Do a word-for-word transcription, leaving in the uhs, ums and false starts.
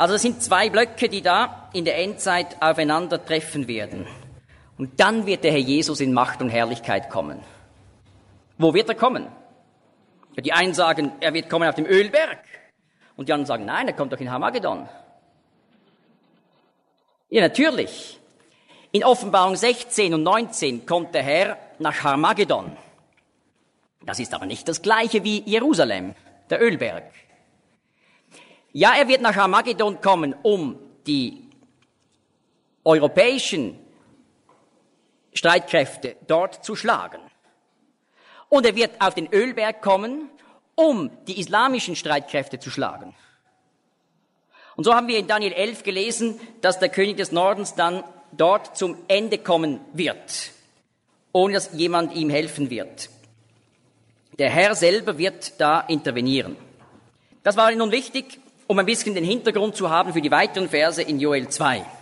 Also es sind zwei Blöcke, die da in der Endzeit aufeinandertreffen werden. Und dann wird der Herr Jesus in Macht und Herrlichkeit kommen. Wo wird er kommen? Die einen sagen, er wird kommen auf dem Ölberg. Und die anderen sagen, nein, er kommt doch in Armageddon. Ja, natürlich. In Offenbarung sechzehn und neunzehn kommt der Herr nach Armageddon. Das ist aber nicht das Gleiche wie Jerusalem, der Ölberg. Ja, er wird nach Armageddon kommen, um die europäischen Streitkräfte dort zu schlagen. Und er wird auf den Ölberg kommen, um die islamischen Streitkräfte zu schlagen. Und so haben wir in Daniel elf gelesen, dass der König des Nordens dann dort zum Ende kommen wird, ohne dass jemand ihm helfen wird. Der Herr selber wird da intervenieren. Das war nun wichtig, um ein bisschen den Hintergrund zu haben für die weiteren Verse in Joel zwei.